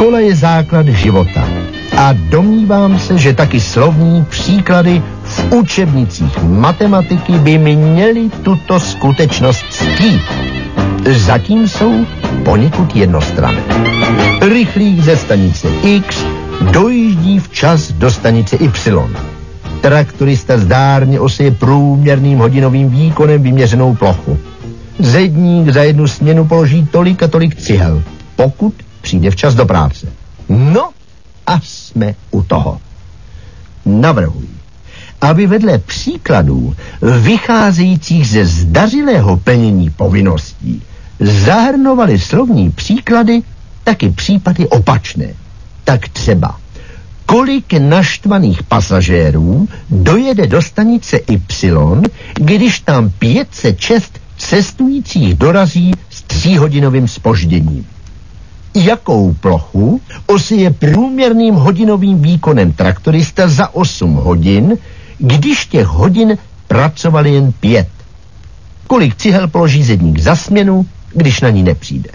Škola je základ života a domnívám se, že taky slovní příklady v učebnicích matematiky by měly tuto skutečnost ctít. Zatím jsou poněkud jednostranné. Rychlík ze stanice X dojíždí včas do stanice Y. Traktorista zdárně oseje průměrným hodinovým výkonem vyměřenou plochu. Zedník za jednu směnu položí tolik a tolik cihel, pokud přijde včas do práce. No a jsme u toho. Navrhuji, aby vedle příkladů vycházejících ze zdařilého plnění povinností zahrnovaly slovní příklady taky případy opačné. Tak třeba, kolik naštvaných pasažérů dojede do stanice Y, když tam 506 cestujících dorazí s 3hodinovým zpožděním. Jakou plochu osije průměrným hodinovým výkonem traktorista za 8 hodin, když těch hodin pracovali jen 5. Kolik cihel položí zedník za směnu, když na ní nepřijde.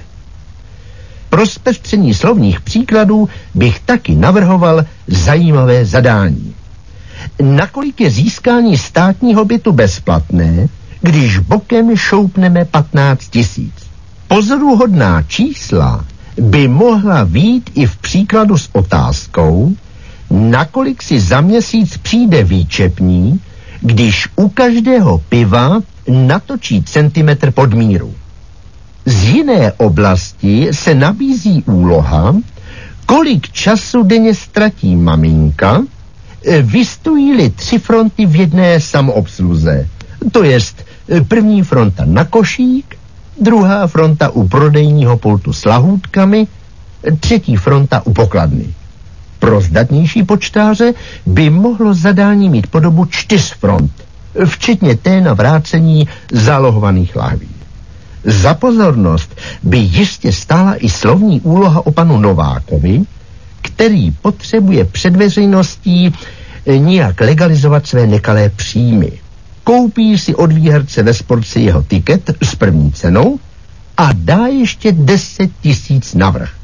Pro zpestření slovních příkladů bych taky navrhoval zajímavé zadání. Nakolik je získání státního bytu bezplatné, když bokem šoupneme 15 000? Pozoruhodná čísla by mohla vyjít i v příkladu s otázkou, nakolik si za měsíc přijde výčepní, když u každého piva natočí centimetr pod míru. Z jiné oblasti se nabízí úloha, kolik času denně ztratí maminka, vystojí-li 3 fronty v jedné samoobsluze. To jest první fronta na košík, druhá fronta u prodejního pultu s lahůdkami, třetí fronta u pokladny. Pro zdatnější počtáře by mohlo zadání mít podobu 4 front, včetně té na vrácení zálohovaných lahví. Za pozornost by jistě stála i slovní úloha o panu Novákovi, který potřebuje před veřejností nijak legalizovat své nekalé příjmy. Koupí si od výherce ve Sportci jeho tiket s první cenou a dá ještě 10 000 navrch.